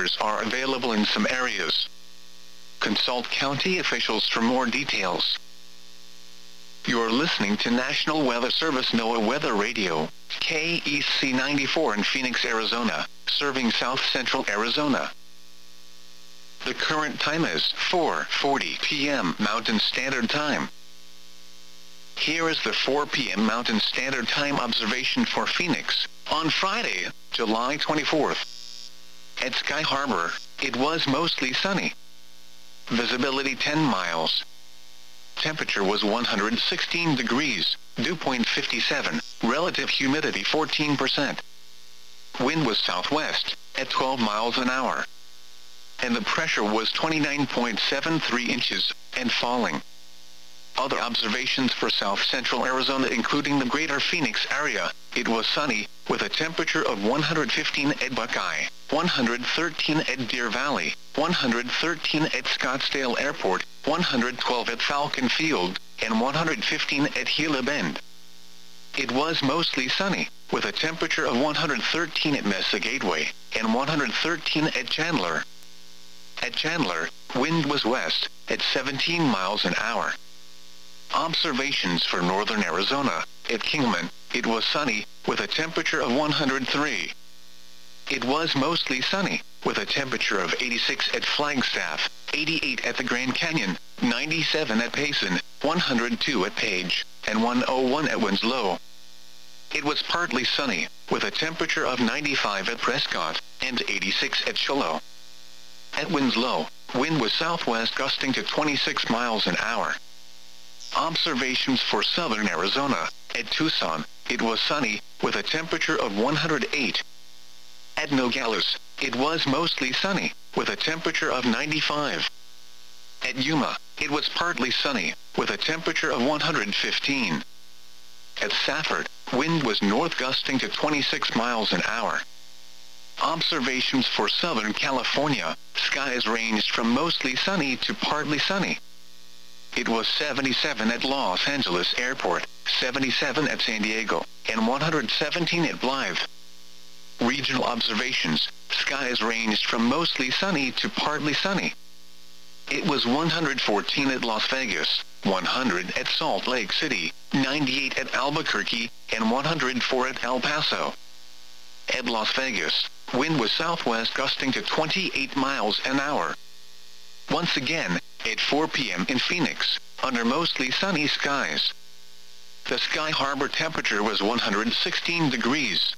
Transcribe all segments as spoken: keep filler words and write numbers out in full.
showers are available in some areas. Consult county officials for more details. You're listening to National Weather Service NOAA Weather Radio, K E C ninety-four in Phoenix, Arizona, serving south central Arizona. The current time is four forty p m Mountain Standard Time. Here is the four p m Mountain Standard Time observation for Phoenix on Friday, July twenty-fourth. At Sky Harbor, it was mostly sunny. Visibility ten miles. Temperature was one hundred sixteen degrees, dew point fifty-seven, relative humidity fourteen percent. Wind was southwest, at twelve miles an hour. And the pressure was twenty-nine point seven three inches, and falling. Other observations for south central Arizona including the greater Phoenix area, it was sunny, with a temperature of one hundred fifteen at Buckeye, one hundred thirteen at Deer Valley, one hundred thirteen at Scottsdale Airport, one hundred twelve at Falcon Field, and one hundred fifteen at Gila Bend. It was mostly sunny, with a temperature of one hundred thirteen at Mesa Gateway, and one hundred thirteen at Chandler. At Chandler, wind was west, at seventeen miles an hour. Observations for northern Arizona, at Kingman, it was sunny, with a temperature of one hundred three. It was mostly sunny, with a temperature of eighty-six at Flagstaff, eighty-eight at the Grand Canyon, ninety-seven at Payson, one hundred two at Page, and one oh one at Winslow. It was partly sunny, with a temperature of ninety-five at Prescott, and eighty-six at Shiloh. At Winslow, wind was southwest gusting to twenty-six miles an hour. Observations for southern Arizona, at Tucson, it was sunny, with a temperature of one hundred eight. At Nogales, it was mostly sunny, with a temperature of ninety-five. At Yuma, it was partly sunny, with a temperature of one hundred fifteen. At Safford, wind was north gusting to twenty-six miles an hour. Observations for Southern California, skies ranged from mostly sunny to partly sunny. It was seventy-seven at Los Angeles Airport, seventy-seven at San Diego, and one hundred seventeen at Blythe. Regional observations, skies ranged from mostly sunny to partly sunny. It was one hundred fourteen at Las Vegas, one hundred at Salt Lake City, ninety-eight at Albuquerque, and one hundred four at El Paso. At Las Vegas, wind was southwest gusting to twenty-eight miles an hour. Once again, at four p m in Phoenix, under mostly sunny skies. The Sky Harbor temperature was one hundred sixteen degrees.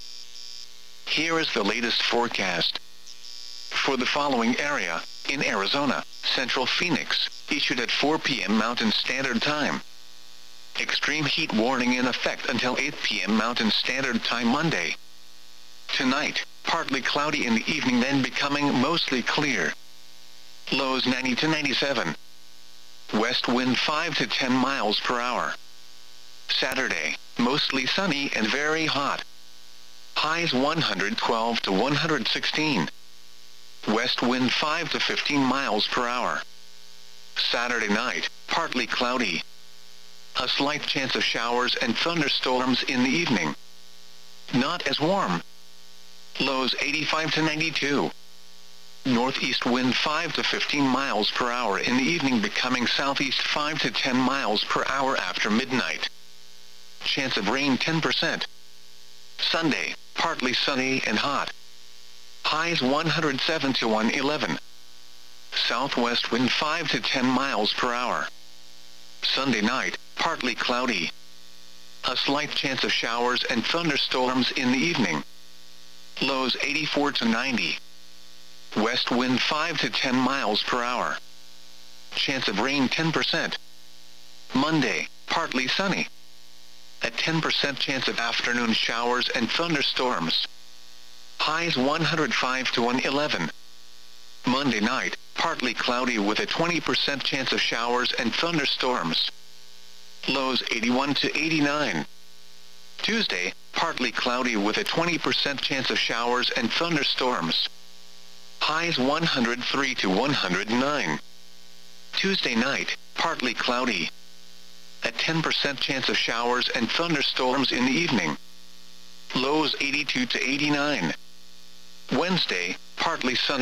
Here is the latest forecast. For the following area, in Arizona, Central Phoenix, issued at four p m Mountain Standard Time. Extreme heat warning in effect until eight p m Mountain Standard Time Monday. Tonight, partly cloudy in the evening, then becoming mostly clear. Lows ninety to ninety-seven. West wind five to ten miles per hour. Saturday, mostly sunny and very hot. Highs one hundred twelve to one hundred sixteen. West wind five to fifteen miles per hour. Saturday night, partly cloudy. A slight chance of showers and thunderstorms in the evening. Not as warm. Lows eighty-five to ninety-two. Northeast wind five to fifteen miles per hour in the evening, becoming southeast five to ten miles per hour after midnight. Chance of rain ten percent. Sunday, partly sunny and hot. Highs one hundred seven to one hundred eleven. Southwest wind five to ten miles per hour. Sunday night, partly cloudy. A slight chance of showers and thunderstorms in the evening. Lows eighty-four to ninety. West wind five to ten miles per hour. Chance of rain ten percent. Monday, partly sunny. A ten percent chance of afternoon showers and thunderstorms. Highs one hundred five to one hundred eleven. Monday night, partly cloudy with a twenty percent chance of showers and thunderstorms. Lows eighty-one to eighty-nine. Tuesday, partly cloudy with a twenty percent chance of showers and thunderstorms. Highs one hundred three to one hundred nine. Tuesday night, partly cloudy. A ten percent chance of showers and thunderstorms in the evening. Lows eighty-two to eighty-nine. Wednesday, partly sunny.